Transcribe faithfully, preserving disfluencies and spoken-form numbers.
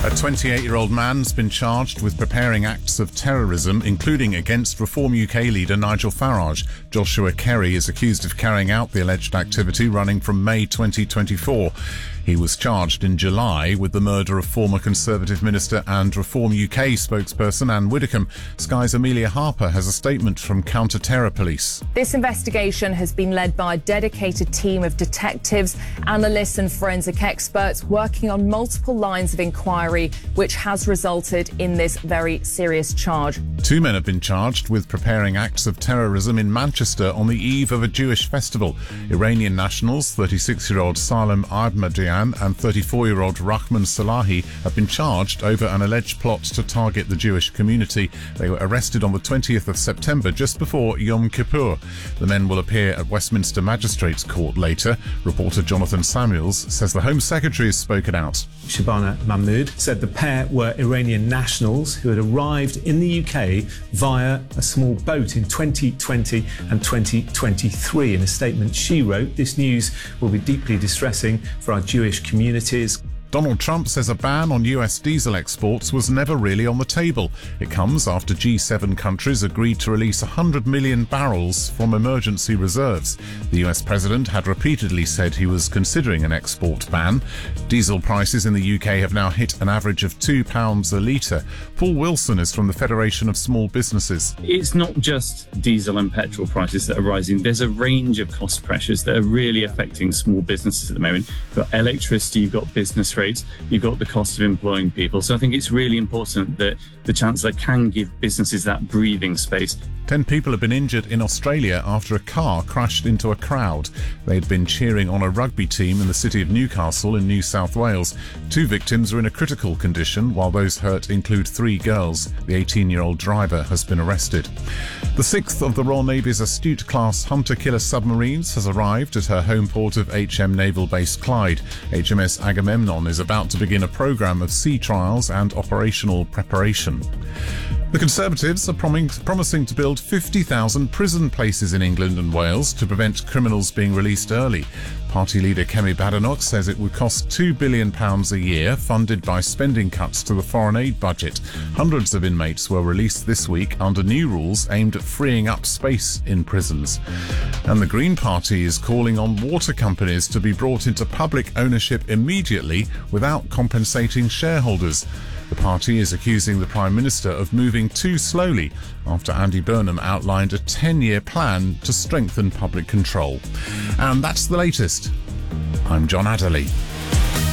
A twenty-eight-year-old man's been charged with preparing acts of terrorism, including against Reform U K leader Nigel Farage. Joshua Kerry is accused of carrying out the alleged activity running from May twenty twenty-four. He was charged in July with the murder of former Conservative Minister and Reform U K spokesperson Anne Widdecombe. Sky's Amelia Harper has a statement from Counter-Terror Police. This investigation has been led by a dedicated team of detectives, analysts and forensic experts working on multiple lines of inquiry, which has resulted in this very serious charge. Two men have been charged with preparing acts of terrorism in Manchester on the eve of a Jewish festival. Iranian nationals, thirty-six-year-old Salem Ahmadian and thirty-four-year-old Rahman Salahi, have been charged over an alleged plot to target the Jewish community. They were arrested on the twentieth of September, just before Yom Kippur. The men will appear at Westminster Magistrates Court later. Reporter Jonathan Samuels says the Home Secretary has spoken out. Shabana Mahmood said the pair were Iranian nationals who had arrived in the U K via a small boat in twenty twenty and twenty twenty-three. In a statement she wrote, "This news will be deeply distressing for our Jewish communities." Donald Trump says a ban on U S diesel exports was never really on the table. It comes after G seven countries agreed to release one hundred million barrels from emergency reserves. The U S president had repeatedly said he was considering an export ban. Diesel prices in the U K have now hit an average of two pounds a litre. Paul Wilson is from the Federation of Small Businesses. It's not just diesel and petrol prices that are rising. There's a range of cost pressures that are really affecting small businesses at the moment. You've got electricity, you've got business rates, you've got the cost of employing people. So I think it's really important that the Chancellor can give businesses that breathing space. Ten people have been injured in Australia after a car crashed into a crowd. They'd been cheering on a rugby team in the city of Newcastle in New South Wales. Two victims are in a critical condition, while those hurt include three girls. The eighteen-year-old driver has been arrested. The sixth of the Royal Navy's Astute-class hunter-killer submarines has arrived at her home port of H M Naval Base Clyde. H M S Agamemnon is about to begin a programme of sea trials and operational preparation. The Conservatives are prom- promising to build fifty thousand prison places in England and Wales to prevent criminals being released early. Party leader Kemi Badenoch says it would cost two billion pounds a year, funded by spending cuts to the foreign aid budget. Hundreds of inmates were released this week under new rules aimed at freeing up space in prisons. And the Green Party is calling on water companies to be brought into public ownership immediately without compensating shareholders. The party is accusing the Prime Minister of moving too slowly after Andy Burnham outlined a ten-year plan to strengthen public control. And that's the latest. I'm John Adderley.